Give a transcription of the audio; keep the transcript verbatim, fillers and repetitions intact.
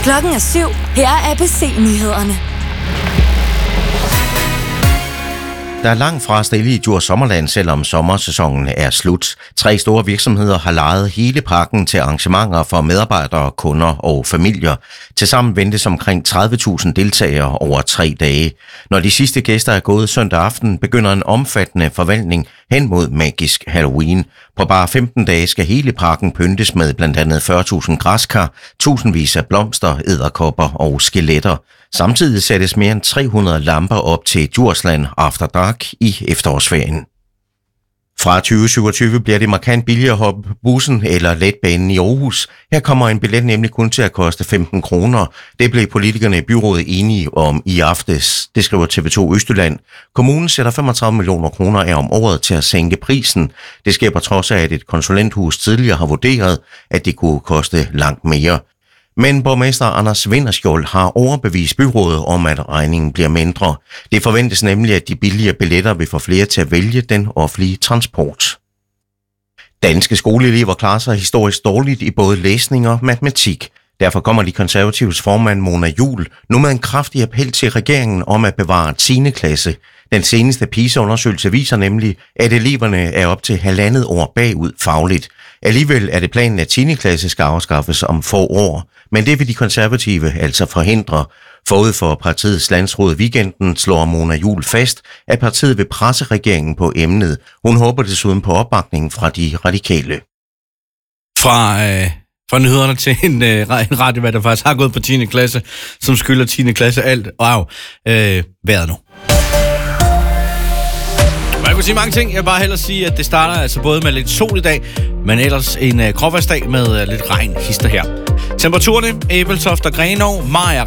Klokken er syv. Her er A B C-nyhederne. Der er langt fra stille i Djurs Sommerland, selvom sommersæsonen er slut. Tre store virksomheder har lejet hele parken til arrangementer for medarbejdere, kunder og familier. Tilsammen ventes omkring tredive tusind deltagere over tre dage. Når de sidste gæster er gået søndag aften, begynder en omfattende forvandling hen mod magisk Halloween. På bare femten dage skal hele parken pyntes med blandt andet fyrre tusind græskar, tusindvis af blomster, edderkopper og skeletter. Samtidig sættes mere end tre hundrede lamper op til Djursland After Dark i efterårsferien. Fra tyve syvogtyve bliver det markant billigere at hoppe bussen eller letbanen i Aarhus. Her kommer en billet nemlig kun til at koste femten kroner. Det blev politikerne i byrådet enige om i aftes. Det skriver T V to Østjylland. Kommunen sætter femogtredive millioner kroner af om året til at sænke prisen. Det sker på trods af, at et konsulenthus tidligere har vurderet, at det kunne koste langt mere. Men borgmester Anders Vinderskjold har overbevist byrådet om, at regningen bliver mindre. Det forventes nemlig, at de billige billetter vil få flere til at vælge den offentlige transport. Danske skoleelever klarer sig historisk dårligt i både læsning og matematik. Derfor kommer de konservatives formand Mona Juul nu med en kraftig appel til regeringen om at bevare tiende klasse. Den seneste PISA-undersøgelse viser nemlig, at eleverne er op til halvandet år bagud fagligt. Alligevel er det planen, at tiende klasse skal afskaffes om få år, men det vil de konservative altså forhindre. Forud for partiets landsråd weekenden slår Mona Juul fast, at partiet vil presse regeringen på emnet. Hun håber desuden på opbakningen fra de radikale. Fra, øh, fra nyhederne til en, øh, en radiovært, der faktisk har gået på tiende klasse, som skylder tiende klasse alt. Wow, øh, vejret nu. Jeg kunne sige mange ting. Jeg vil bare hellere sige, at det starter altså både med lidt sol i dag, men ellers en uh, gråvejrsdag med uh, lidt regn hister her. Temperaturerne, Ebeltoft og Grenaa, Mariager